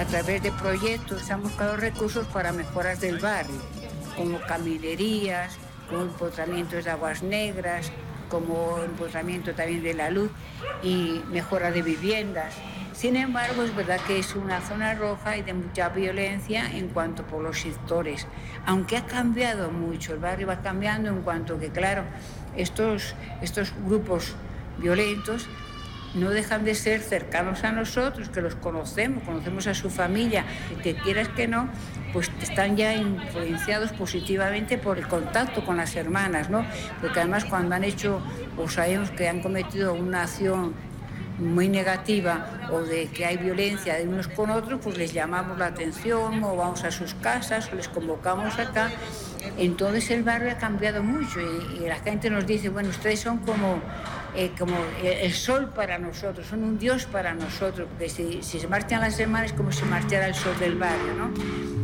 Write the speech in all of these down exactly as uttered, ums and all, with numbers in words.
a través de proyectos se han buscado recursos para mejoras del barrio, como caminerías, como empotramientos de aguas negras, como empotramiento también de la luz y mejora de viviendas. Sin embargo, es verdad que es una zona roja y de mucha violencia en cuanto por los sectores, aunque ha cambiado mucho, el barrio va cambiando en cuanto que, claro, estos, estos grupos violentos no dejan de ser cercanos a nosotros, que los conocemos, conocemos a su familia, que quieras que no, pues están ya influenciados positivamente por el contacto con las hermanas, ¿no? Porque además cuando han hecho, o sabemos que han cometido una acción muy negativa o de que hay violencia de unos con otros, pues les llamamos la atención o vamos a sus casas o les convocamos acá. Entonces el barrio ha cambiado mucho y, y la gente nos dice, bueno, ustedes son como, eh, como el sol para nosotros, son un Dios para nosotros, porque si, si se marchan las hermanas es como si marchara el sol del barrio, ¿no?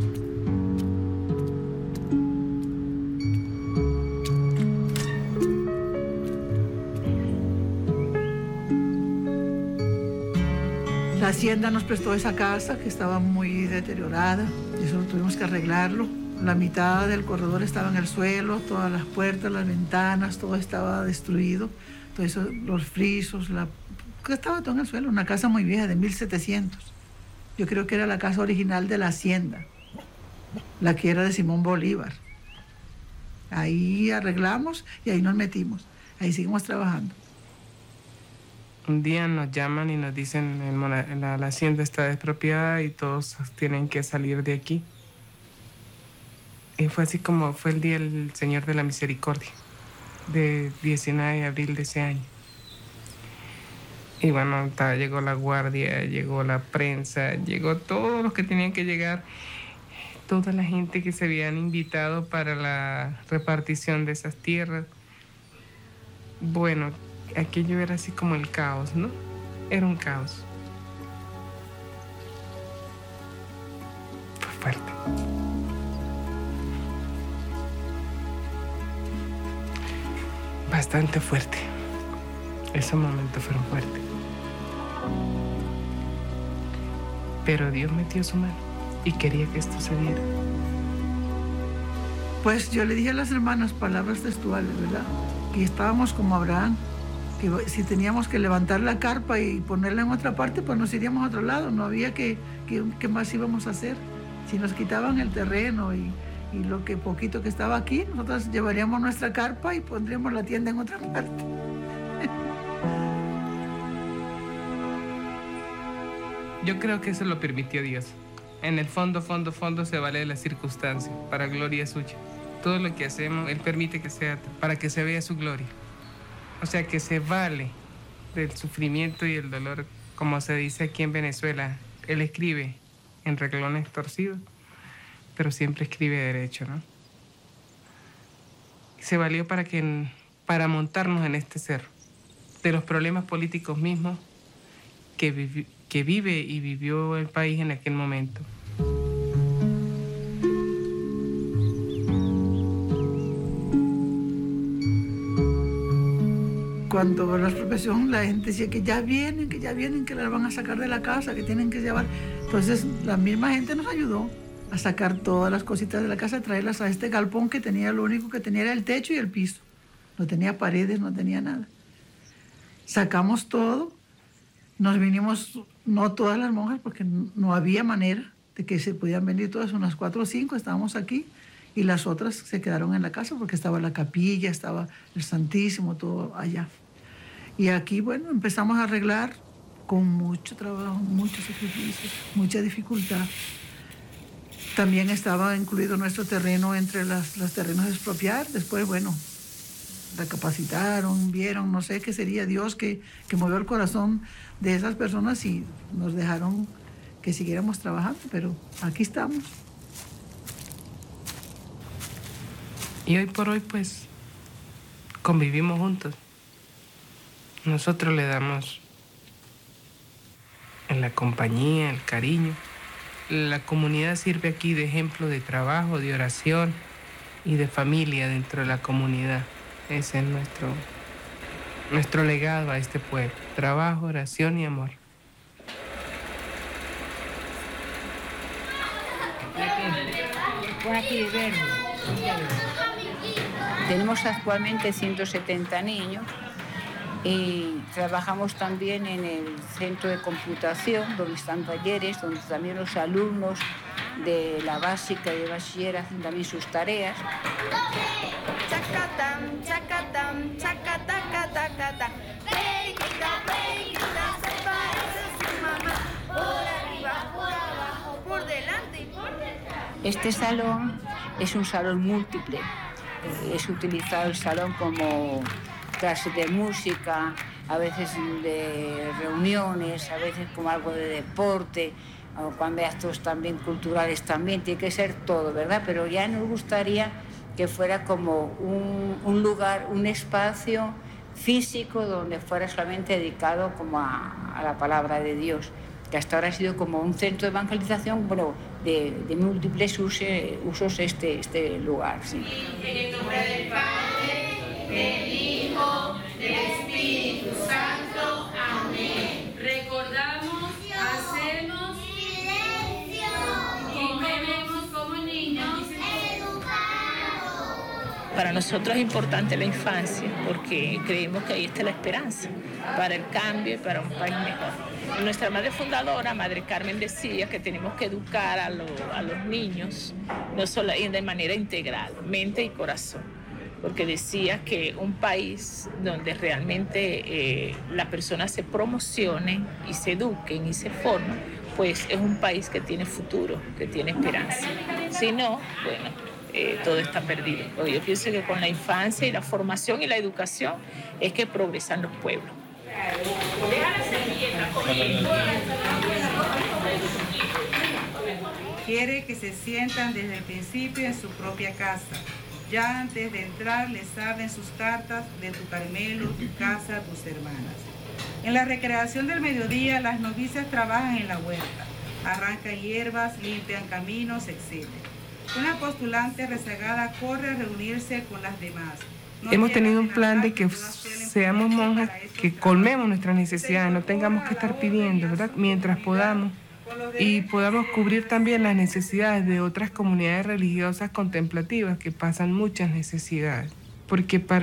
La hacienda nos prestó esa casa que estaba muy deteriorada, eso tuvimos que arreglarlo. La mitad del corredor estaba en el suelo, todas las puertas, las ventanas, todo estaba destruido. Todo eso, los frisos, la... estaba todo en el suelo. Una casa muy vieja, de mil setecientos. Yo creo que era la casa original de la hacienda, la que era de Simón Bolívar. Ahí arreglamos y ahí nos metimos. Ahí seguimos trabajando. Un día nos llaman y nos dicen que la, la hacienda está despropiada y todos tienen que salir de aquí. Y fue así como fue el día del Señor de la Misericordia, de diecinueve de abril de ese año. Y bueno, llegó la guardia, llegó la prensa, llegó todos los que tenían que llegar, toda la gente que se habían invitado para la repartición de esas tierras. Bueno, aquello era así como el caos, ¿no? Era un caos. Fue fuerte. Bastante fuerte. Esos momentos fueron fuertes. Pero Dios metió su mano y quería que esto se diera. Pues yo le dije a las hermanas palabras textuales, ¿verdad? Que estábamos como Abraham, que si teníamos que levantar la carpa y ponerla en otra parte, pues nos iríamos a otro lado. No había que, que, que más íbamos a hacer. Si nos quitaban el terreno y, y lo que poquito que estaba aquí, nosotros llevaríamos nuestra carpa y pondríamos la tienda en otra parte. Yo creo que eso lo permitió Dios. En el fondo, fondo, fondo se vale de las circunstancias, para gloria suya. Todo lo que hacemos, Él permite que sea para que se vea su gloria. O sea, que se vale del sufrimiento y el dolor, como se dice aquí en Venezuela. Él escribe en renglones torcidos, pero siempre escribe derecho, ¿no? Se valió para, que, para montarnos en este cerro, de los problemas políticos mismos que, vivi, que vive y vivió el país en aquel momento. Cuando la expropiación, la gente decía que ya vienen, que ya vienen, que las van a sacar de la casa, que tienen que llevar. Entonces la misma gente nos ayudó a sacar todas las cositas de la casa, a traerlas a este galpón que tenía, lo único que tenía era el techo y el piso. No tenía paredes, no tenía nada. Sacamos todo, nos vinimos, no todas las monjas, porque no había manera de que se pudieran venir todas, unas cuatro o cinco, estábamos aquí, y las otras se quedaron en la casa porque estaba la capilla, estaba el Santísimo, todo allá. Y aquí, bueno, empezamos a arreglar con mucho trabajo, muchos sacrificios, mucha dificultad. También estaba incluido nuestro terreno entre las, los terrenos de expropiar. Después, bueno, recapacitaron, vieron, no sé qué sería Dios que, que movió el corazón de esas personas y nos dejaron que siguiéramos trabajando, pero aquí estamos. Y hoy por hoy, pues, convivimos juntos. Nosotros le damos en la compañía, el cariño. La comunidad sirve aquí de ejemplo de trabajo, de oración y de familia dentro de la comunidad. Ese es nuestro, nuestro legado a este pueblo. Trabajo, oración y amor. Por aquí verde. Tenemos actualmente ciento setenta niños y trabajamos también en el centro de computación, donde están talleres, donde también los alumnos de la básica y de bachiller hacen también sus tareas. Chacatam, chacatam, chacataca, tacata. Requita, requita, se parece a su mamá. Por arriba, por abajo, por delante y por detrás. Este salón es un salón múltiple. Es utilizado el salón como clase de música, a veces de reuniones, a veces como algo de deporte, o cuando hay actos también culturales también, tiene que ser todo, ¿verdad? Pero ya nos gustaría que fuera como un, un lugar, un espacio físico donde fuera solamente dedicado como a, a la palabra de Dios, que hasta ahora ha sido como un centro de evangelización, bueno, de, de múltiples usos, usos este, este lugar. Sí. En el nombre del Padre, del Hijo, del Espíritu Santo. Amén. Recordamos, hacemos silencio y bebemos como niños educados. Para nosotros es importante la infancia porque creemos que ahí está la esperanza para el cambio y para un país mejor. Nuestra madre fundadora, Madre Carmen, decía que tenemos que educar a, lo, a los niños no solo de manera integral, mente y corazón, porque decía que un país donde realmente eh, la persona se promocione y se eduquen y se formen, pues es un país que tiene futuro, que tiene esperanza. Si no, bueno, eh, todo está perdido. Pero yo pienso que con la infancia y la formación y la educación es que progresan los pueblos. Quiere que se sientan desde el principio en su propia casa. Ya antes de entrar les abren sus cartas de tu Carmelo, tu casa, tus hermanas. En la recreación del mediodía las novicias trabajan en la huerta, arrancan hierbas, limpian caminos, etcétera. Una postulante rezagada corre a reunirse con las demás. No Hemos tenido un plan de que seamos monjas, que colmemos nuestras necesidades, no tengamos que estar pidiendo, ¿verdad? Mientras podamos, y podamos cubrir también las necesidades de otras comunidades religiosas contemplativas que pasan muchas necesidades, porque para